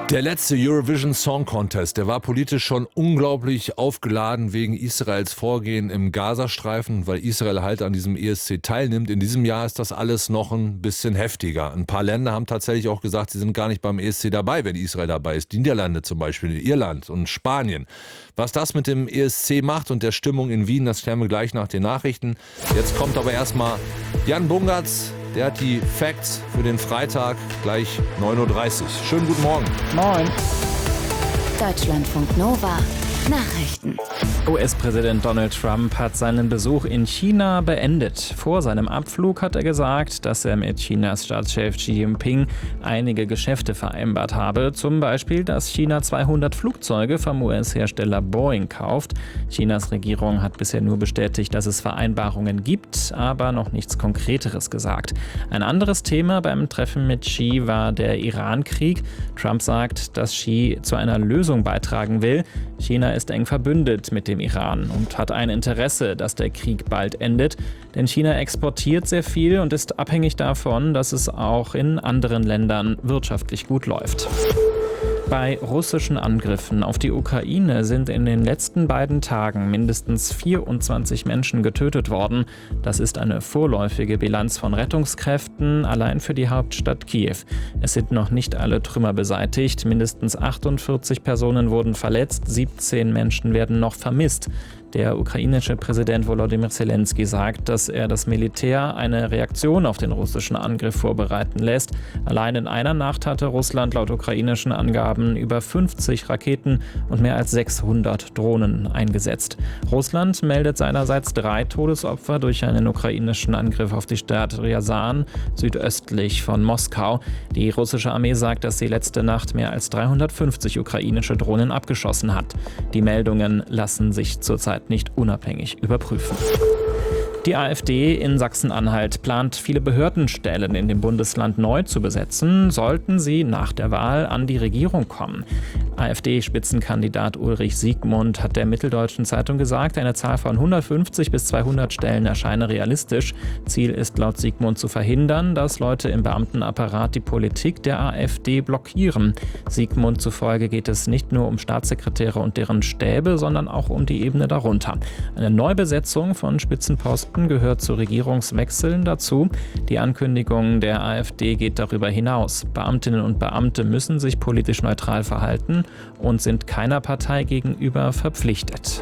Der letzte Eurovision Song Contest, der war politisch schon unglaublich aufgeladen wegen Israels Vorgehen im Gazastreifen, weil Israel halt an diesem ESC teilnimmt. In diesem Jahr ist das alles noch ein bisschen heftiger. Ein paar Länder haben tatsächlich auch gesagt, sie sind gar nicht beim ESC dabei, wenn Israel dabei ist. Die Niederlande zum Beispiel, Irland und Spanien. Was das mit dem ESC macht und der Stimmung in Wien, das klären wir gleich nach den Nachrichten. Jetzt kommt aber erstmal Jan Bungartz. Der hat die Facts für den Freitag, gleich 9.30 Uhr. Schönen guten Morgen. Moin. Deutschlandfunk Nova. Nachrichten. US-Präsident Donald Trump hat seinen Besuch in China beendet. Vor seinem Abflug hat er gesagt, dass er mit Chinas Staatschef Xi Jinping einige Geschäfte vereinbart habe. Zum Beispiel, dass China 200 Flugzeuge vom US-Hersteller Boeing kauft. Chinas Regierung hat bisher nur bestätigt, dass es Vereinbarungen gibt, aber noch nichts Konkreteres gesagt. Ein anderes Thema beim Treffen mit Xi war der Iran-Krieg. Trump sagt, dass Xi zu einer Lösung beitragen will. China ist eng verbündet mit dem Iran und hat ein Interesse, dass der Krieg bald endet. Denn China exportiert sehr viel und ist abhängig davon, dass es auch in anderen Ländern wirtschaftlich gut läuft. Bei russischen Angriffen auf die Ukraine sind in den letzten beiden Tagen mindestens 24 Menschen getötet worden. Das ist eine vorläufige Bilanz von Rettungskräften allein für die Hauptstadt Kiew. Es sind noch nicht alle Trümmer beseitigt. Mindestens 48 Personen wurden verletzt, 17 Menschen werden noch vermisst. Der ukrainische Präsident Volodymyr Zelensky sagt, dass er das Militär eine Reaktion auf den russischen Angriff vorbereiten lässt. Allein in einer Nacht hatte Russland laut ukrainischen Angaben über 50 Raketen und mehr als 600 Drohnen eingesetzt. Russland meldet seinerseits 3 Todesopfer durch einen ukrainischen Angriff auf die Stadt Ryazan, südöstlich von Moskau. Die russische Armee sagt, dass sie letzte Nacht mehr als 350 ukrainische Drohnen abgeschossen hat. Die Meldungen lassen sich zurzeit nicht unabhängig überprüfen. Die AfD in Sachsen-Anhalt plant, viele Behördenstellen in dem Bundesland neu zu besetzen, sollten sie nach der Wahl an die Regierung kommen. AfD-Spitzenkandidat Ulrich Siegmund hat der Mitteldeutschen Zeitung gesagt, eine Zahl von 150 bis 200 Stellen erscheine realistisch. Ziel ist laut Siegmund zu verhindern, dass Leute im Beamtenapparat die Politik der AfD blockieren. Siegmund zufolge geht es nicht nur um Staatssekretäre und deren Stäbe, sondern auch um die Ebene darunter. Eine Neubesetzung von Spitzenposten gehört zu Regierungswechseln dazu. Die Ankündigung der AfD geht darüber hinaus. Beamtinnen und Beamte müssen sich politisch neutral verhalten und sind keiner Partei gegenüber verpflichtet.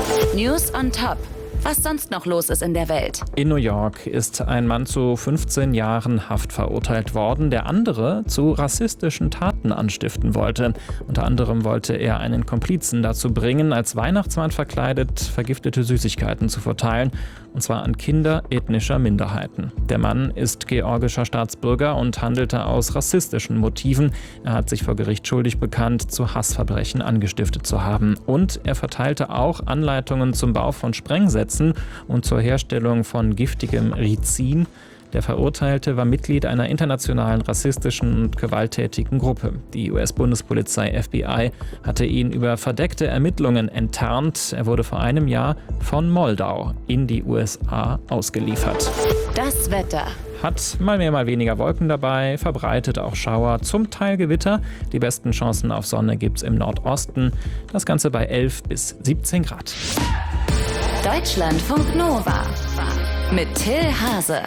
News on Top. Was sonst noch los ist in der Welt. In New York ist ein Mann zu 15 Jahren Haft verurteilt worden, der andere zu rassistischen Taten anstiften wollte. Unter anderem wollte er einen Komplizen dazu bringen, als Weihnachtsmann verkleidet vergiftete Süßigkeiten zu verteilen, und zwar an Kinder ethnischer Minderheiten. Der Mann ist georgischer Staatsbürger und handelte aus rassistischen Motiven. Er hat sich vor Gericht schuldig bekannt, zu Hassverbrechen angestiftet zu haben. Und er verteilte auch Anleitungen zum Bau von Sprengsätzen und zur Herstellung von giftigem Rizin. Der Verurteilte war Mitglied einer internationalen rassistischen und gewalttätigen Gruppe. Die US-Bundespolizei FBI hatte ihn über verdeckte Ermittlungen enttarnt. Er wurde vor einem Jahr von Moldau in die USA ausgeliefert. Das Wetter. Hat mal mehr, mal weniger Wolken dabei, verbreitet auch Schauer, zum Teil Gewitter. Die besten Chancen auf Sonne gibt's im Nordosten. Das Ganze bei 11 bis 17 Grad. Deutschlandfunk Nova mit Till Hase.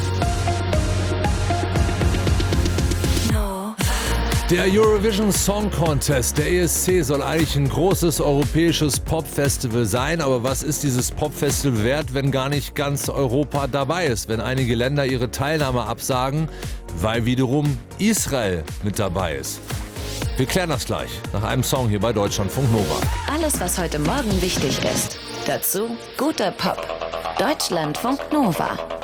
Der Eurovision Song Contest, der ESC, soll eigentlich ein großes europäisches Popfestival sein. Aber was ist dieses Popfestival wert, wenn gar nicht ganz Europa dabei ist? Wenn einige Länder ihre Teilnahme absagen, weil wiederum Israel mit dabei ist. Wir klären das gleich nach einem Song hier bei Deutschlandfunk Nova. Alles, was heute Morgen wichtig ist. Dazu guter Pop. Deutschlandfunk Nova.